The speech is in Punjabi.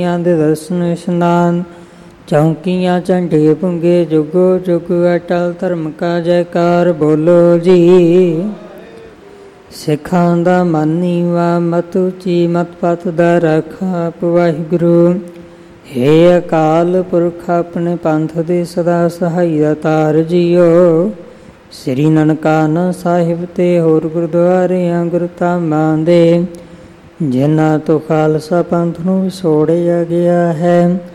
ਦੇ ਦਰਸ਼ਨ ਇਸ਼ਨਾਨ ਚੌਂਕੀਆਂ ਝੰਡੇ ਪੁੰਗੇ ਜੁਗੋ ਜੁਗ ਅਟਲ ਧਰਮ ਕਾ ਜੈਕਾਰ ਬੋਲੋ ਜੀ। ਸਿੱਖਾਂ ਦਾ ਮਨ ਨੀਵਾ ਮਤ ਉੱਚੀ ਮਤ ਪਤ ਦਾ ਰਾਖਾ ਵਾਹਿਗੁਰੂ। ਹੇ ਅਕਾਲ ਪੁਰਖ ਆਪਣੇ ਪੰਥ ਦੇ ਸਦਾ ਸਹਾਈ ਦਾਤਾਰ ਜੀਓ। ਸ੍ਰੀ ਨਨਕਾਣਾ ਸਾਹਿਬ ਤੇ ਹੋਰ ਗੁਰਦੁਆਰਿਆਂ ਗੁਰਧਾਮਾਂ ਦੇ ਜਿਨ੍ਹਾਂ ਤੋਂ ਖਾਲਸਾ ਪੰਥ ਨੂੰ ਵਿਛੋੜਿਆ ਗਿਆ ਹੈ